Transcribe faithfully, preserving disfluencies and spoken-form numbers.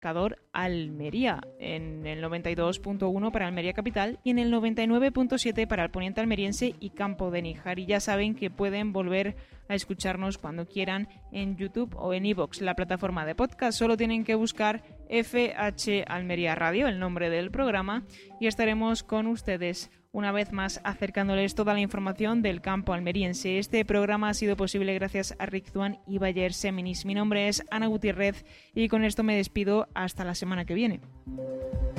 Marcador Almería, en el noventa y dos punto uno para Almería Capital y en el noventa y nueve punto siete para el Poniente Almeriense y Campo de Níjar. Y ya saben que pueden volver a escucharnos cuando quieran en YouTube o en iVoox, la plataforma de podcast. Solo tienen que buscar F H Almería Radio, el nombre del programa, y estaremos con ustedes una vez más acercándoles toda la información del campo almeriense. Este programa ha sido posible gracias a Rick Duan y Bayer Seminis. Mi nombre es Ana Gutiérrez y con esto me despido hasta la semana que viene.